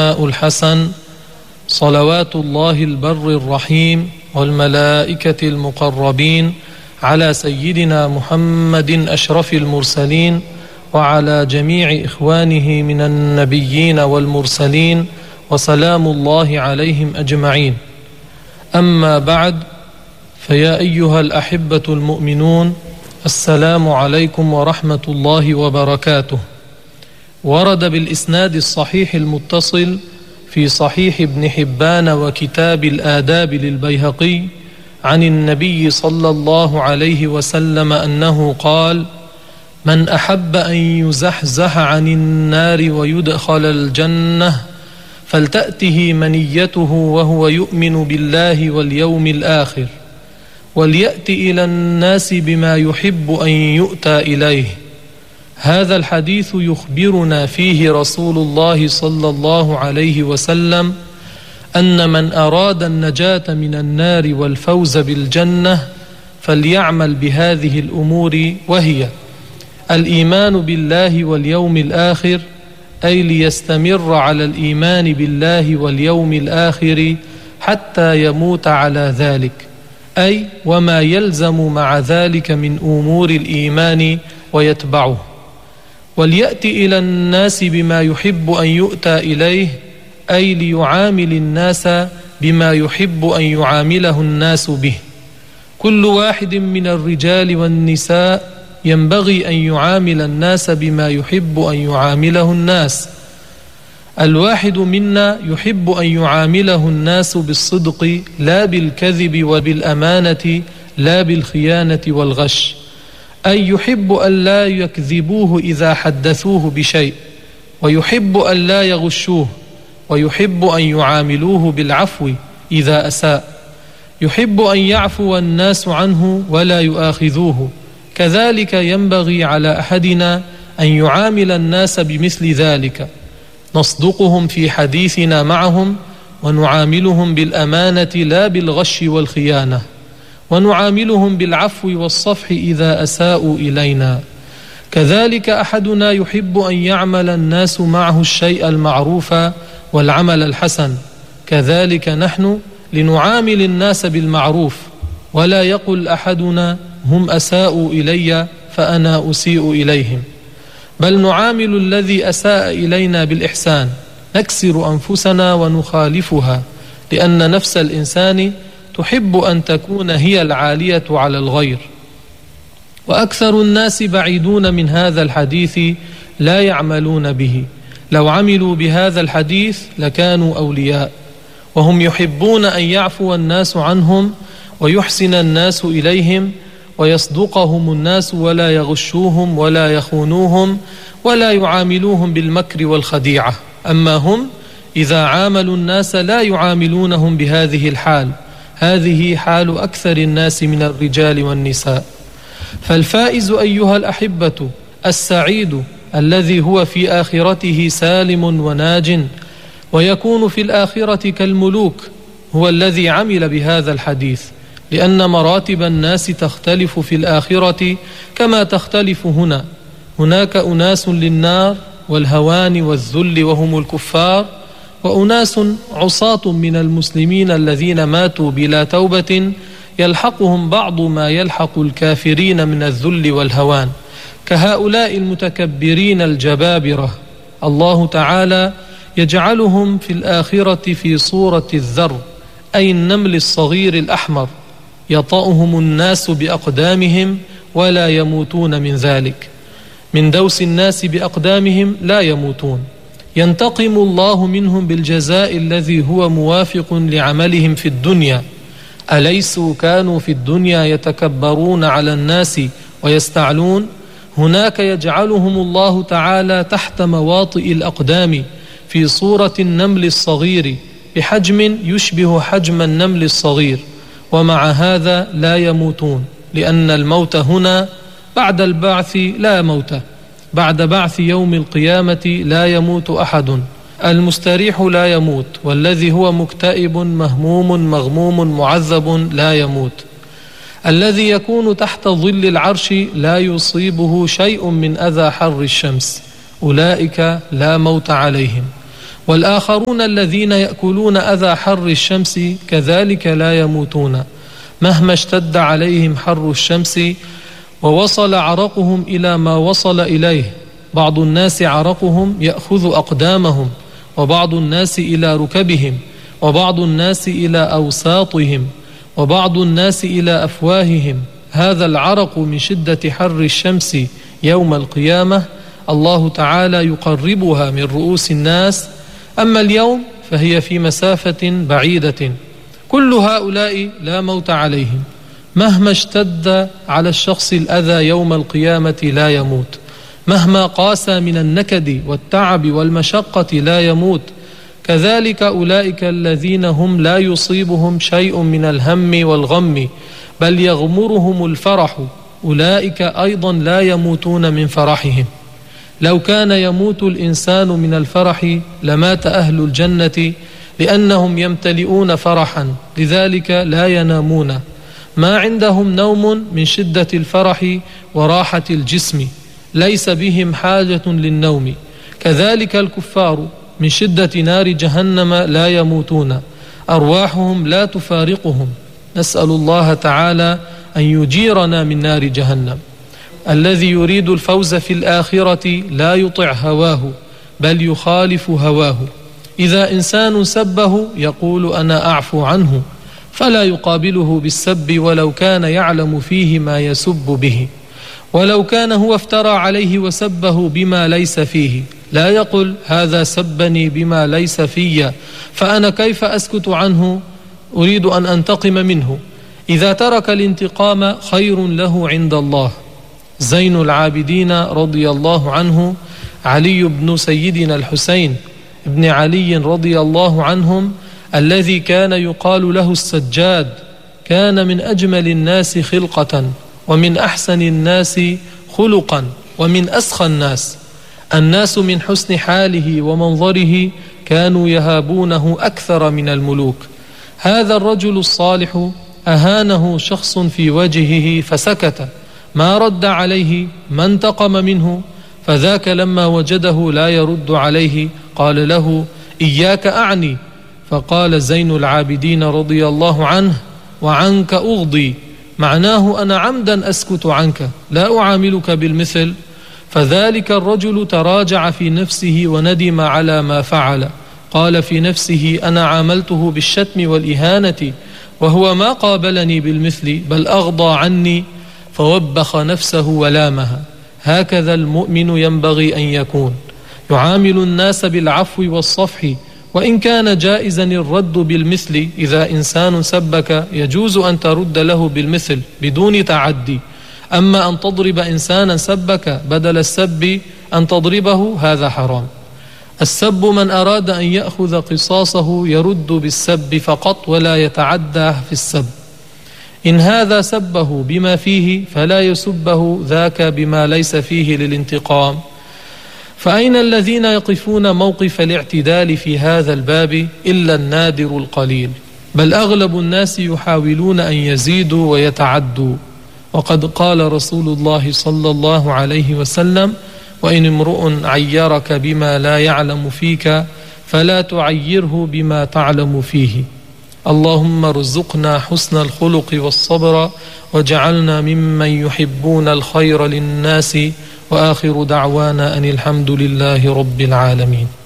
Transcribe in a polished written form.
الثناء الحسن، صلوات الله البر الرحيم والملائكة المقربين على سيدنا محمد أشرف المرسلين وعلى جميع إخوانه من النبيين والمرسلين، وسلام الله عليهم أجمعين. أما بعد، فيا أيها الأحبة المؤمنون، السلام عليكم ورحمة الله وبركاته. ورد بالإسناد الصحيح المتصل في صحيح ابن حبان وكتاب الآداب للبيهقي عن النبي صلى الله عليه وسلم أنه قال: من أحب أن يزحزح عن النار ويدخل الجنة فلتأته منيته وهو يؤمن بالله واليوم الآخر، وليأت إلى الناس بما يحب أن يؤتى إليه. هذا الحديث يخبرنا فيه رسول الله صلى الله عليه وسلم أن من أراد النجاة من النار والفوز بالجنة فليعمل بهذه الأمور، وهي الإيمان بالله واليوم الآخر، أي ليستمر على الإيمان بالله واليوم الآخر حتى يموت على ذلك، أي وما يلزم مع ذلك من أمور الإيمان ويتبعه. وليأتي إلى الناس بما يحب أن يؤتى إليه، أي ليعامل الناس بما يحب أن يعامله الناس به. كل واحد من الرجال والنساء ينبغي أن يعامل الناس بما يحب أن يعامله الناس. الواحد منا يحب أن يعامله الناس بالصدق لا بالكذب وبالأمانة لا بالخيانة والغش، أي يحب أن لا يكذبوه إذا حدثوه بشيء، ويحب أن لا يغشوه، ويحب أن يعاملوه بالعفو إذا أساء، يحب أن يعفو الناس عنه ولا يؤاخذوه. كذلك ينبغي على أحدنا أن يعامل الناس بمثل ذلك، نصدقهم في حديثنا معهم، ونعاملهم بالأمانة لا بالغش والخيانة، ونعاملهم بالعفو والصفح إذا أساءوا إلينا. كذلك أحدنا يحب أن يعمل الناس معه الشيء المعروف والعمل الحسن، كذلك نحن لنعامل الناس بالمعروف، ولا يقل أحدنا هم أساءوا إلي فأنا أسيء إليهم، بل نعامل الذي أساء إلينا بالإحسان، نكسر أنفسنا ونخالفها، لأن نفس الإنسان تحب أن تكون هي العالية على الغير. وأكثر الناس بعيدون من هذا الحديث لا يعملون به. لو عملوا بهذا الحديث لكانوا أولياء، وهم يحبون أن يعفو الناس عنهم ويحسن الناس إليهم ويصدقهم الناس ولا يغشوهم ولا يخونوهم ولا يعاملوهم بالمكر والخديعة. أما هم إذا عاملوا الناس لا يعاملونهم بهذه الحال. هذه حال أكثر الناس من الرجال والنساء. فالفائز أيها الأحبة السعيد الذي هو في آخرته سالم وناج ويكون في الآخرة كالملوك هو الذي عمل بهذا الحديث، لأن مراتب الناس تختلف في الآخرة كما تختلف هنا. هناك أناس للنار والهوان والذل وهم الكفار، وأناس عصاة من المسلمين الذين ماتوا بلا توبة يلحقهم بعض ما يلحق الكافرين من الذل والهوان، كهؤلاء المتكبرين الجبابرة. الله تعالى يجعلهم في الآخرة في صورة الذر، أي النمل الصغير الأحمر، يطأهم الناس بأقدامهم ولا يموتون من ذلك. من دوس الناس بأقدامهم لا يموتون. ينتقم الله منهم بالجزاء الذي هو موافق لعملهم في الدنيا. أليسوا كانوا في الدنيا يتكبرون على الناس ويستعلون؟ هناك يجعلهم الله تعالى تحت مواطئ الأقدام في صورة النمل الصغير بحجم يشبه حجم النمل الصغير، ومع هذا لا يموتون، لأن الموت هنا بعد البعث لا موت. بعد بعث يوم القيامة لا يموت أحد. المستريح لا يموت، والذي هو مكتئب مهموم مغموم معذب لا يموت. الذي يكون تحت ظل العرش لا يصيبه شيء من أذى حر الشمس، أولئك لا موت عليهم. والآخرون الذين يأكلون أذى حر الشمس كذلك لا يموتون مهما اشتد عليهم حر الشمس ووصل عرقهم إلى ما وصل إليه. بعض الناس عرقهم يأخذ أقدامهم، وبعض الناس إلى ركبهم، وبعض الناس إلى أوساطهم، وبعض الناس إلى أفواههم. هذا العرق من شدة حر الشمس يوم القيامة الله تعالى يقربها من رؤوس الناس، أما اليوم فهي في مسافة بعيدة. كل هؤلاء لا موت عليهم، مهما اشتد على الشخص الأذى يوم القيامة لا يموت، مهما قاسى من النكد والتعب والمشقة لا يموت. كذلك أولئك الذين هم لا يصيبهم شيء من الهم والغم بل يغمرهم الفرح، أولئك أيضا لا يموتون من فرحهم. لو كان يموت الإنسان من الفرح لمات أهل الجنة، لأنهم يمتلئون فرحا، لذلك لا ينامون. ما عندهم نوم من شدة الفرح وراحة الجسم، ليس بهم حاجة للنوم. كذلك الكفار من شدة نار جهنم لا يموتون، أرواحهم لا تفارقهم. نسأل الله تعالى أن يجيرنا من نار جهنم. الذي يريد الفوز في الآخرة لا يطع هواه بل يخالف هواه. إذا إنسان سبه يقول أنا أعفو عنه، فلا يقابله بالسب ولو كان يعلم فيه ما يسب به. ولو كان هو افترى عليه وسبه بما ليس فيه، لا يقل هذا سبني بما ليس في، فأنا كيف أسكت عنه؟ أريد أن أنتقم منه. إذا ترك الانتقام خير له عند الله. زين العابدين رضي الله عنه علي بن سيدنا الحسين ابن علي رضي الله عنهم، الذي كان يقال له السجاد، كان من أجمل الناس خلقة، ومن أحسن الناس خلقا، ومن أسخى الناس من حسن حاله ومنظره كانوا يهابونه أكثر من الملوك. هذا الرجل الصالح أهانه شخص في وجهه فسكت، ما رد عليه، ما انتقم منه. فذاك لما وجده لا يرد عليه قال له إياك أعني، فقال زين العابدين رضي الله عنه وعنك أغضي، معناه أنا عمدا أسكت عنك، لا أعاملك بالمثل. فذلك الرجل تراجع في نفسه وندم على ما فعل، قال في نفسه أنا عاملته بالشتم والإهانة وهو ما قابلني بالمثل بل أغضى عني، فوبخ نفسه ولامها. هكذا المؤمن ينبغي أن يكون، يعامل الناس بالعفو والصفح، وإن كان جائزا الرد بالمثل. إذا إنسان سبك يجوز أن ترد له بالمثل بدون تعدي، أما أن تضرب إنسانا سبك بدل السب أن تضربه هذا حرام. السب من أراد أن يأخذ قصاصه يرد بالسب فقط ولا يتعدى في السب. إن هذا سبه بما فيه فلا يسبه ذاك بما ليس فيه للانتقام. فأين الذين يقفون موقف الاعتدال في هذا الباب إلا النادر القليل، بل أغلب الناس يحاولون أن يزيدوا ويتعدوا. وقد قال رسول الله صلى الله عليه وسلم وإن امرؤ عيرك بما لا يعلم فيك فلا تعيره بما تعلم فيه. اللهم ارزقنا حسن الخلق والصبر، وجعلنا ممن يحبون الخير للناس، وآخر دعوانا أن الحمد لله رب العالمين.